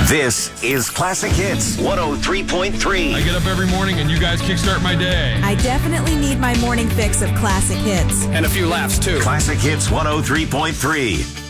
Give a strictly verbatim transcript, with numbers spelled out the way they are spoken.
This is Classic Hits one oh three point three. I get up every morning and you guys kickstart my day. I definitely need my morning fix of classic hits. And a few laughs, too. Classic Hits one oh three point three.